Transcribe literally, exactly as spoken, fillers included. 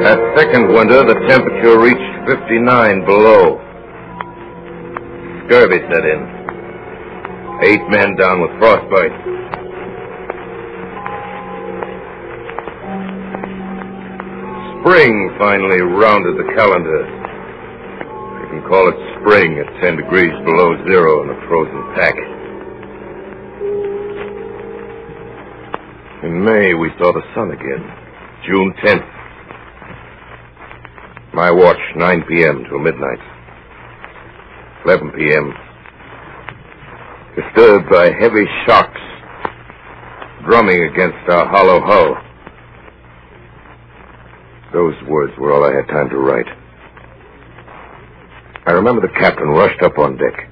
That second winter, the temperature reached fifty-nine below. Scurvy set in. Eight men down with frostbite. Spring finally rounded the calendar. You can call it spring at ten degrees below zero in a frozen pack. In May, we saw the sun again. June tenth. My watch, nine p.m. till midnight. eleven p.m. Disturbed by heavy shocks drumming against our hollow hull. Those words were all I had time to write. I remember the captain rushed up on deck.